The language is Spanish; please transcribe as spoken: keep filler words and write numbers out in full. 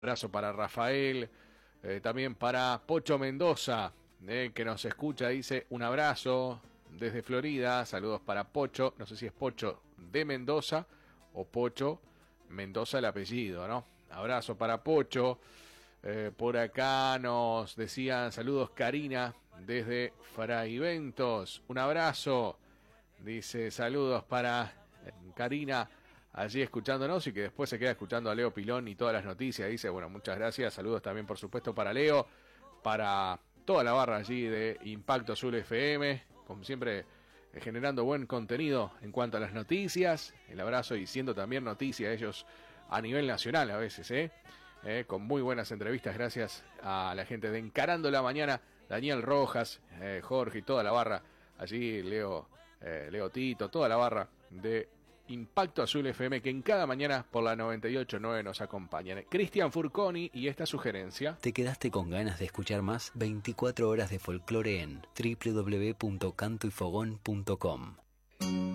Abrazo para Rafael, eh, también para Pocho Mendoza, eh, que nos escucha, dice un abrazo desde Florida, saludos para Pocho, no sé si es Pocho de Mendoza o Pocho Mendoza el apellido, ¿no? Abrazo para Pocho, eh, por acá nos decían saludos Karina desde Fraiventos, un abrazo, dice saludos para eh, Karina, allí escuchándonos y que después se queda escuchando a Leo Pilón y todas las noticias. Dice, bueno, muchas gracias. Saludos también, por supuesto, para Leo, para toda la barra allí de Impacto Azul F M, como siempre, eh, generando buen contenido en cuanto a las noticias. El abrazo y siendo también noticia ellos a nivel nacional a veces, ¿eh? Eh, con muy buenas entrevistas, gracias a la gente de Encarando la Mañana, Daniel Rojas, eh, Jorge y toda la barra. Allí Leo, eh, Leo Tito, toda la barra de Impacto Azul F M, que en cada mañana por la noventa y ocho punto nueve nos acompañan. Cristian Furconi y esta sugerencia. ¿Te quedaste con ganas de escuchar más? veinticuatro horas de folclore en doble u doble u doble u punto canto y fogón punto com.